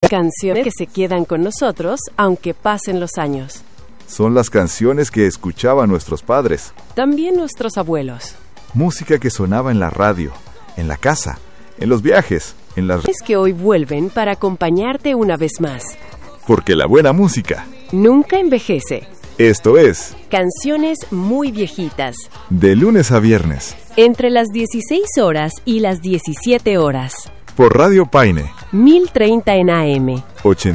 Canciones que se quedan con nosotros aunque pasen los años. Son las canciones que escuchaban nuestros padres. También nuestros abuelos. Música que sonaba en la radio, en la casa, en los viajes, en las... Es que hoy vuelven para acompañarte una vez más. Porque la buena música nunca envejece. Esto es Canciones muy viejitas. De lunes a viernes. Entre las 16 horas y las 17 horas. Por Radio Paine. 1030 en AM. 80.